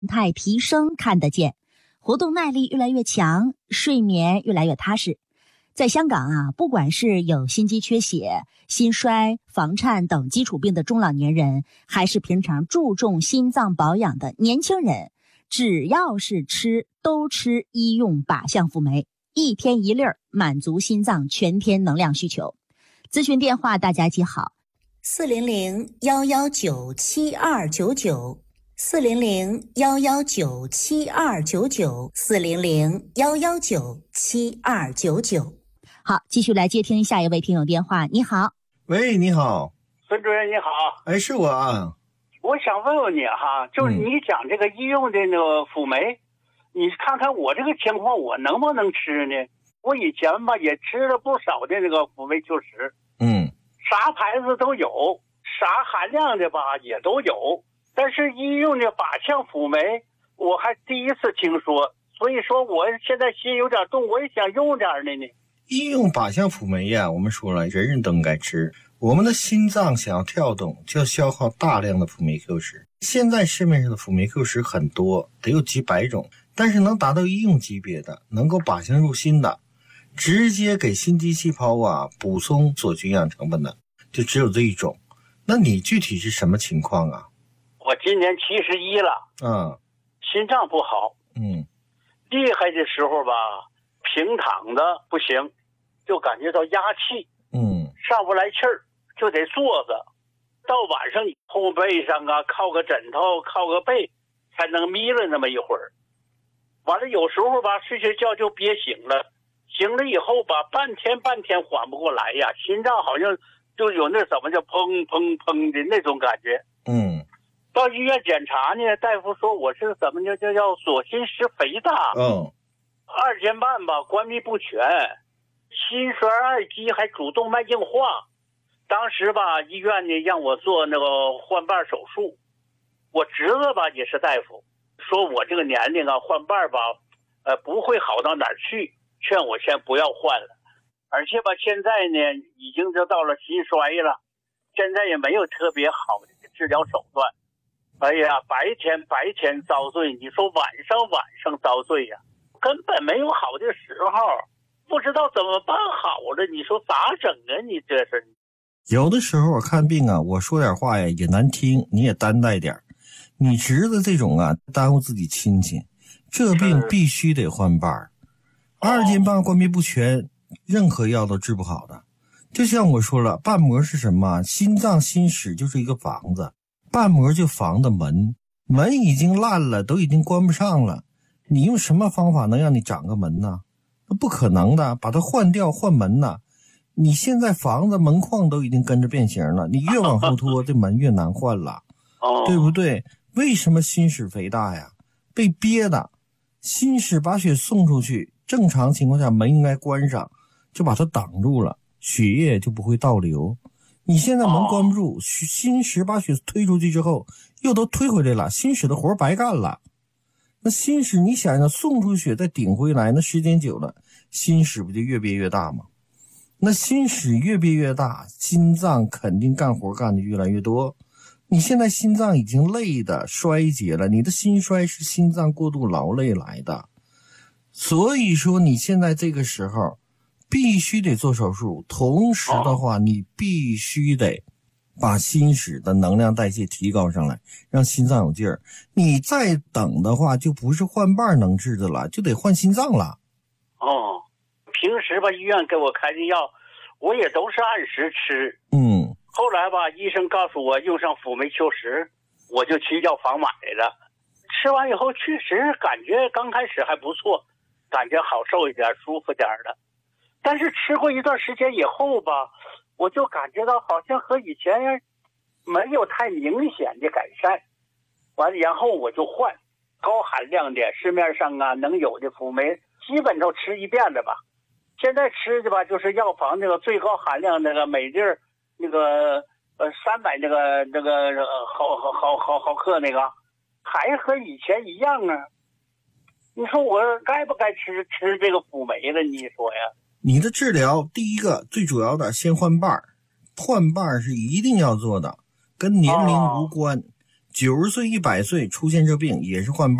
态提升看得见，活动耐力越来越强，睡眠越来越踏实。在香港啊，不管是有心肌缺血、心衰、房颤等基础病的中老年人，还是平常注重心脏保养的年轻人，只要是吃都吃医用靶向辅酶，一天一粒儿，满足心脏全天能量需求。咨询电话大家记好，400-119-7299，400-119-7299，400-119-7299。好，继续来接听下一位听友电话。你好。 喂，你好。 孙主任你好。 哎，是我啊。 我想问问你哈，就是你讲这个医用的那个辅酶，你看看我这个情况我能不能吃呢？我以前吧也吃了不少的那个辅酶Q10，啥牌子都有，啥含量的吧也都有，但是医用的靶向辅酶我还第一次听说，所以说我现在心有点动，我也想用点的呢。 医用靶向辅酶呀，我们说了，人人都应该吃。我们的心脏想要跳动，就要消耗大量的辅酶 Q10。现在市面上的辅酶 Q10 很多，得有几百种，但是能达到医用级别的，能够靶向入心的，直接给心肌细胞啊补充所需营养成分的，就只有这一种。那你具体是什么情况啊？ 我今年71了，心脏不好，厉害的时候吧，平躺的不行，就感觉到压气，上不来气儿，就得坐着。到晚上后背上啊，靠个枕头，靠个背，才能眯了那么一会儿。完了，有时候吧，睡睡觉就憋醒了，醒了以后吧，半天缓不过来呀，心脏好像就有那什么叫砰砰砰的那种感觉。到医院检查呢，大夫说我是怎么叫左心室肥大，2间半吧，关闭不全，心衰二期还主动脉硬化。当时吧，医院呢让我做那个换瓣手术，我侄子吧也是大夫，说我这个年龄啊换瓣吧，不会好到哪儿去，劝我先不要换了。而且吧，现在呢已经就到了心衰了，现在也没有特别好的治疗手段。哎呀，白天遭罪，你说晚上遭罪呀，根本没有好的时候，不知道怎么办好了，你说咋整啊？你这是。 有的时候我看病啊，我说点话呀也难听，你也担待点。你侄子这种啊，耽误自己亲戚，这病必须得换瓣，2间半关闭不全，任何药都治不好的。就像我说了，瓣膜是什么？心脏心室就是一个房子，瓣膜就房的门，门已经烂了，都已经关不上了，你用什么方法能让你长个门呢？那不可能的，把它换掉换门呢。你现在房子门框都已经跟着变形了，你越往后拖这门越难换了，对不对？为什么心室肥大呀？被憋的，心室把血送出去，正常情况下门应该关上，就把它挡住了，血液就不会倒流。你现在门关不住，心室把血推出去之后又都推回来了，心室的活白干了。那心室你想想送出血再顶回来，那时间久了心室不就越憋越大吗？那心室越憋越大，心脏肯定干活干的越来越多。你现在心脏已经累的衰竭了，你的心衰是心脏过度劳累来的。所以说你现在这个时候必须得做手术，同时的话你必须得把心室的能量代谢提高上来，让心脏有劲儿。你再等的话就不是换瓣能治的了，就得换心脏了。 平时吧医院给我开的药我也都是按时吃，后来吧医生告诉我用上辅酶 Q10， 我就去药房买了，吃完以后确实感觉刚开始还不错，感觉好受一点，舒服点的。但是吃过一段时间以后吧，我就感觉到好像和以前没有太明显的改善。完了然后我就换高含量的，市面上啊能有的辅酶基本都吃一遍了吧。现在吃的吧就是药房那个最高含量那个每粒那个300那个毫克那个，还和以前一样啊。你说我该不该吃这个辅酶了？你说呀？ 你的治疗第一个最主要的先换瓣，换瓣是一定要做的，跟年龄无关， 90岁、100岁出现这病也是换伴。